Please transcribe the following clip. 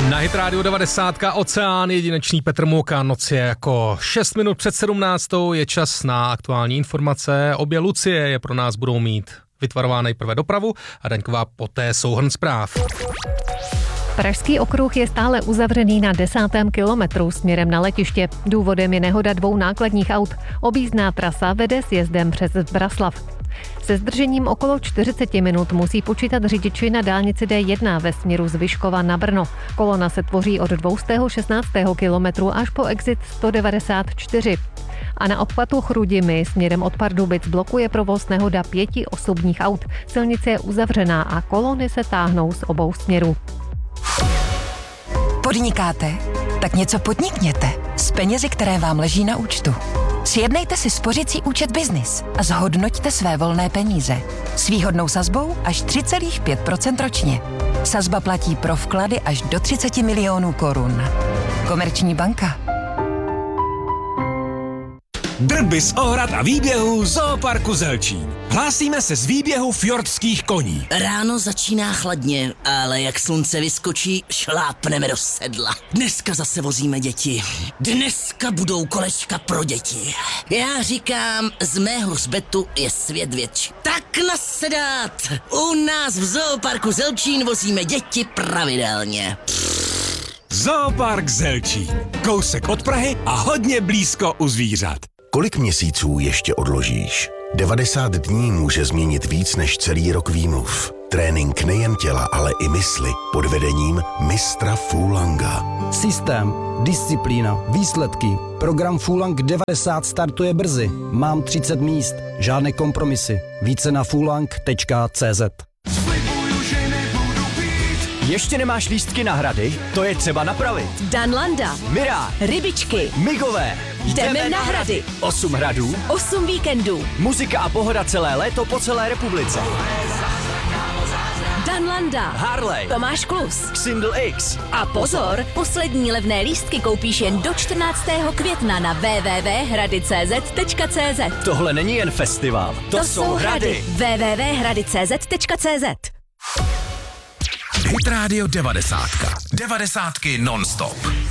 Na Hit Radio 90 Oceán, jedinečný Petr Mouka, noc je jako 6 minut před 17. Je čas na aktuální informace. Obě Lucie je pro nás budou mít. Vytvarová nejprve dopravu a Daňková poté souhrn zpráv. Pražský okruh je stále uzavřený na 10. kilometru směrem na letiště. Důvodem je nehoda 2 nákladních aut. Objízdná trasa vede sjezdem přes Zbraslav. Se zdržením okolo 40 minut musí počítat řidiči na dálnici D1 ve směru z Vyškova na Brno. Kolona se tvoří od 216. kilometru až po exit 194. A na obchvatu Chrudimi směrem od Pardubic blokuje provoz nehoda 5 osobních aut. Silnice je uzavřená a kolony se táhnou z obou směrů. Podnikáte? Tak něco podnikněte s penězi, které vám leží na účtu. Sjednejte si spořící účet Business a zhodnoťte své volné peníze. S výhodnou sazbou až 3,5% ročně. Sazba platí pro vklady až do 30 milionů korun. Komerční banka. Drby z ohrad a výběhů Zooparku Zelčín. Hlásíme se z výběhu fjordských koní. Ráno začíná chladně, ale jak slunce vyskočí, šlápneme do sedla. Dneska zase vozíme děti. Dneska budou kolečka pro děti. Já říkám, z mého hřbetu je svět větší. Tak nasedat! U nás v Zooparku Zelčín vozíme děti pravidelně. Zoopark Zelčín. Kousek od Prahy a hodně blízko u zvířat. Kolik měsíců ještě odložíš? 90 dní může změnit víc než celý rok výmluv. Trénink nejen těla, ale i mysli pod vedením mistra Fulanga. Systém, disciplína, výsledky. Program Fulang 90 startuje brzy. Mám 30 míst, žádné kompromisy. Více na fulang.cz. Ještě nemáš lístky na Hrady? To je třeba napravit. Danlanda, Mirá, Rybičky, Migové. Jdeme na Hrady. 8 hradů, 8 víkendů. muzika a pohoda celé léto po celé republice. Danlanda, Harley, Tomáš Klus, Xindl X. A pozor, poslední levné lístky koupíš jen do 14. května na www.hrady.cz. Tohle není jen festival, to jsou Hrady. www.hrady.cz. Hit Radio 90. 90 non-stop.